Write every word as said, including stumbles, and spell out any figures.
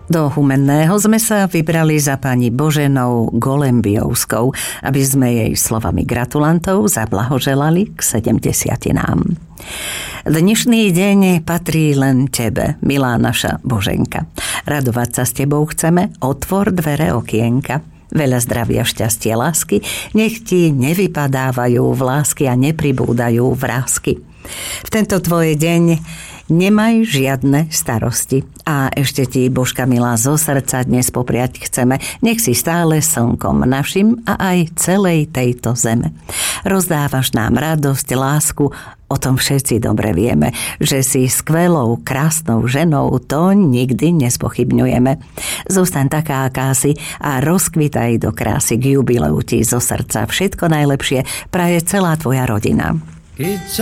Do Humenného sme sa vybrali za pani Boženou Golembiovskou, aby sme jej slovami gratulantov zablahoželali k sedemdesiatinám. Dnešný deň patrí len tebe, milá naša Boženka. Radovať sa s tebou chceme, otvor dvere okienka. Veľa zdravia, šťastie, lásky, nech ti nevypadávajú v lásky a nepribúdajú vrásky. V tento tvoj deň nemaj žiadne starosti. A ešte ti, Božka milá, zo srdca dnes popriať chceme, nech si stále slnkom našim a aj celej tejto zeme. Rozdávaš nám radosť, lásku, o tom všetci dobre vieme, že si skvelou, krásnou ženou, to nikdy nespochybňujeme. Zostaň taká, aká si a rozkvitaj do krásy. K jubileu ti zo srdca všetko najlepšie praje celá tvoja rodina.